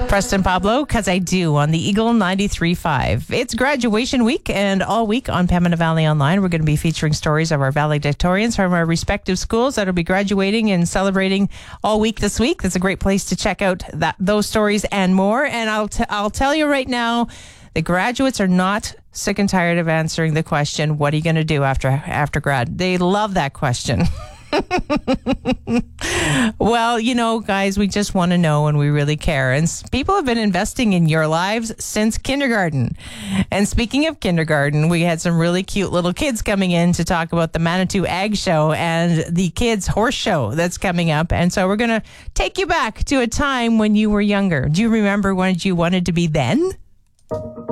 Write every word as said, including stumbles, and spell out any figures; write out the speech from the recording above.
Preston Pablo, because I do, on the Eagle ninety-three point five. It's graduation week, and all week on Pembina Valley Online, we're going to be featuring stories of our valedictorians from our respective schools that will be graduating and celebrating all week this week. That's a great place to check out that those stories and more. And I'll t- I'll tell you right now, the graduates are not sick and tired of answering the question, what are you going to do after after grad? They love that question. Well, you know, guys, we just want to know, and we really care. And people have been investing in your lives since kindergarten. And speaking of kindergarten, we had some really cute little kids coming in to talk about the Manitou Ag Show and the kids' horse show that's coming up. And so we're going to take you back to a time when you were younger. Do you remember what you wanted to be then?